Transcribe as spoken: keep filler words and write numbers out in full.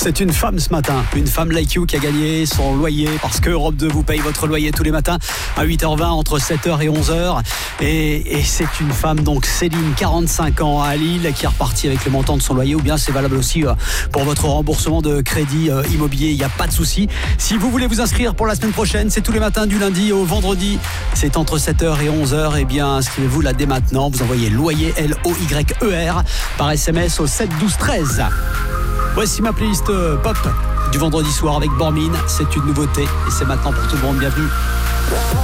C'est une femme ce matin, une femme like you qui a gagné son loyer parce que Europe deux vous paye votre loyer tous les matins à huit heures vingt entre sept heures et onze heures. Et, et c'est une femme, donc Céline, quarante-cinq ans, à Lille, qui est repartie avec le montant de son loyer, ou bien c'est valable aussi pour votre remboursement de crédit immobilier, il n'y a pas de souci. Si vous voulez vous inscrire pour la semaine prochaine, c'est tous les matins du lundi au vendredi, c'est entre sept heures et onze heures. Et bien inscrivez-vous là dès maintenant, vous envoyez loyer L O Y E R par S M S au sept douze treize. Voici ma playlist pop du vendredi soir avec Bormin. C'est une nouveauté et c'est maintenant pour tout le monde. Bienvenue.